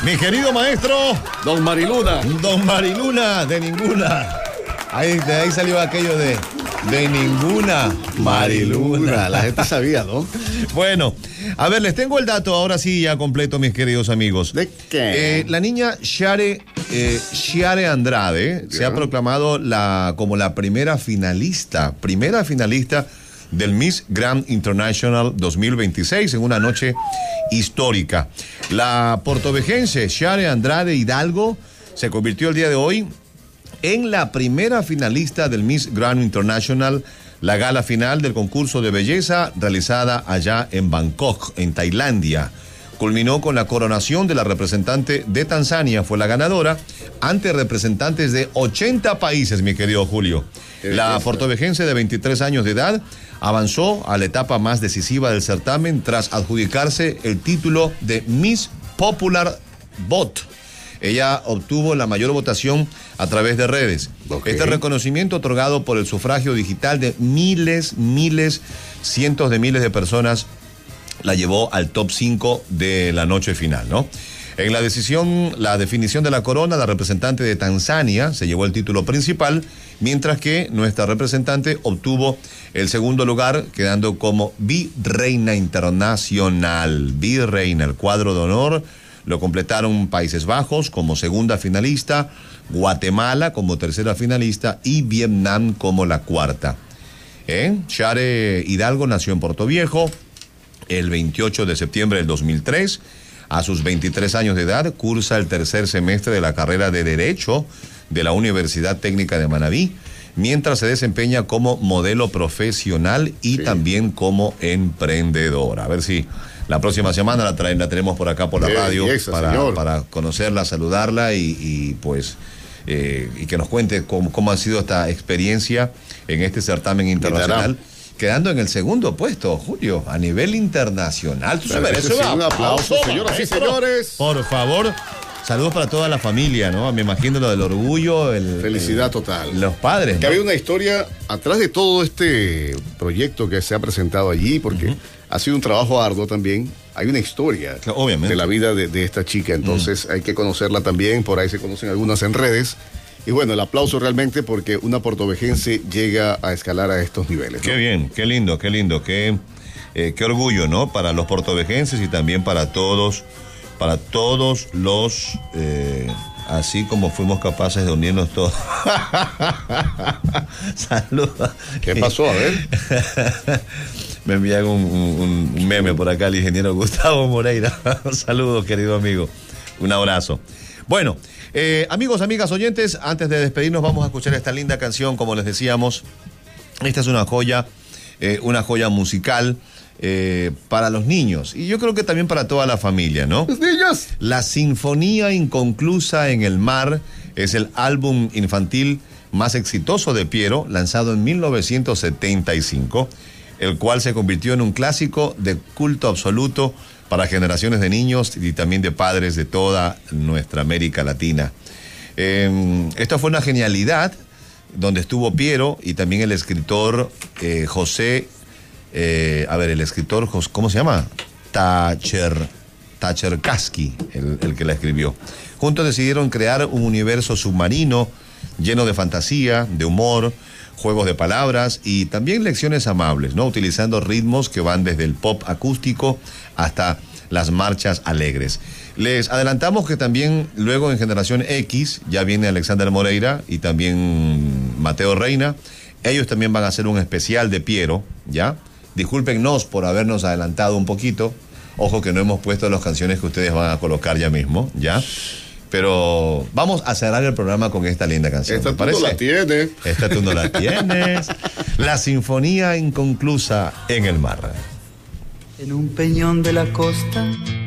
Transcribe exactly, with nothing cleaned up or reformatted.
Mi querido maestro. Don Mariluna. Don Mariluna, de ninguna. Ahí, de ahí salió aquello de de ninguna Mariluna. La gente sabía, ¿no? Bueno, a ver, les tengo el dato ahora sí ya completo, mis queridos amigos. ¿De qué? Eh, la niña Share, eh, Share Andrade yeah. se ha proclamado la, como la primera finalista, primera finalista del Miss Grand International dos mil veintiséis en una noche histórica. La portovejense Share Andrade Hidalgo se convirtió el día de hoy en la primera finalista del Miss Grand International, la gala final del concurso de belleza realizada allá en Bangkok, en Tailandia. Culminó con la coronación de la representante de Tanzania, fue la ganadora, ante representantes de ochenta países, mi querido Julio. La portovejense de veintitrés años de edad avanzó a la etapa más decisiva del certamen tras adjudicarse el título de Miss Popular Vote. Ella obtuvo la mayor votación a través de redes. Okay. Este reconocimiento otorgado por el sufragio digital de miles, miles, cientos de miles de personas la llevó al top cinco de la noche final, ¿no? En la decisión, la definición de la corona, la representante de Tanzania se llevó el título principal, mientras que nuestra representante obtuvo el segundo lugar, quedando como virreina internacional. Virreina, el cuadro de honor lo completaron Países Bajos como segunda finalista, Guatemala como tercera finalista y Vietnam como la cuarta. ¿Eh? Share Hidalgo nació en Portoviejo el veintiocho de septiembre del dos mil tres. A sus veintitrés años de edad cursa el tercer semestre de la carrera de Derecho de la Universidad Técnica de Manabí, mientras se desempeña como modelo profesional y sí. también como emprendedora. A ver si la próxima semana la, traen, la tenemos por acá por la radio esa, para, para conocerla, saludarla y, y pues eh, y que nos cuente cómo, cómo ha sido esta experiencia en este certamen internacional, quedando en el segundo puesto, Julio, a nivel internacional. ¿Tú sabes eso? Un aplauso, señoras y señores. Por favor. Saludos para toda la familia, ¿no? Me imagino lo del orgullo. El, Felicidad el, total. Los padres. Que ¿no? había una historia atrás de todo este proyecto que se ha presentado allí, porque uh-huh. ha sido un trabajo arduo también. Hay una historia claro, obviamente. de la vida de, de esta chica, entonces uh-huh. hay que conocerla también. Por ahí se conocen algunas en redes. Y bueno, el aplauso realmente porque una portovejense llega a escalar a estos niveles, ¿no? Qué bien, qué lindo, qué lindo, qué, eh, qué orgullo, ¿no? Para los portovejenses y también para todos. Para todos los, eh, así como fuimos capaces de unirnos todos. Saludos. ¿Qué pasó? A ver. Me envían un, un, un meme por acá el ingeniero Gustavo Moreira. Saludos, querido amigo. Un abrazo. Bueno, eh, amigos, amigas, oyentes, antes de despedirnos vamos a escuchar esta linda canción, como les decíamos. Esta es una joya, eh, una joya musical. Eh, para los niños y yo creo que también para toda la familia, ¿no? ¡Los niños! La Sinfonía Inconclusa en el Mar es el álbum infantil más exitoso de Piero, lanzado en mil novecientos setenta y cinco, el cual se convirtió en un clásico de culto absoluto para generaciones de niños y también de padres de toda nuestra América Latina. Eh, esto fue una genialidad donde estuvo Piero y también el escritor eh, José Eh, a ver, el escritor, ¿cómo se llama? Tacher, Tacherkaski, el, el que la escribió. Juntos decidieron crear un universo submarino lleno de fantasía, de humor, juegos de palabras y también lecciones amables, ¿no? Utilizando ritmos que van desde el pop acústico hasta las marchas alegres. Les adelantamos que también luego en Generación X ya viene Alexander Moreira y también Mateo Reina. Ellos también van a hacer un especial de Piero, ¿ya? Discúlpennos por habernos adelantado un poquito. Ojo que no hemos puesto las canciones que ustedes van a colocar ya mismo, ¿ya? Pero vamos a cerrar el programa con esta linda canción. Esta tú no la tienes. Esta tú no la tienes. La Sinfonía Inconclusa en el Mar. En un peñón de la costa